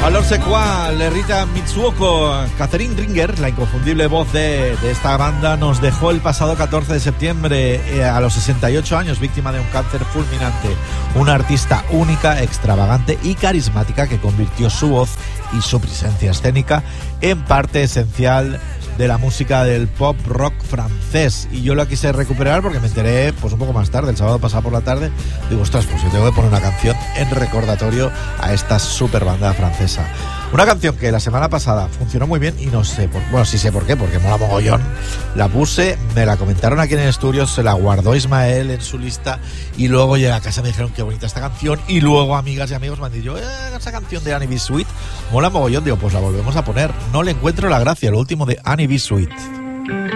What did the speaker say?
Alors c'est quoi, Rita Mitsuoko. Catherine Ringer, la inconfundible voz de esta banda, nos dejó el pasado 14 de septiembre a los 68 años, víctima de un cáncer fulminante. Una artista única, extravagante y carismática que convirtió su voz y su presencia escénica en parte esencial de la música del pop rock francés. Y yo la quise recuperar porque me enteré pues un poco más tarde, el sábado pasado por la tarde. Digo, ostras, pues yo tengo que poner una canción en recordatorio a esta super banda francesa. Una canción que la semana pasada funcionó muy bien y no sé sí sé por qué, porque mola mogollón. La puse, me la comentaron aquí en el estudio, se la guardó Ismael en su lista y luego llegué a casa y me dijeron qué bonita esta canción y luego amigas y amigos me han dicho esa canción de Annie B. Sweet mola mogollón. Digo, pues la volvemos a poner. No le encuentro la gracia, lo último de Annie B. Sweet.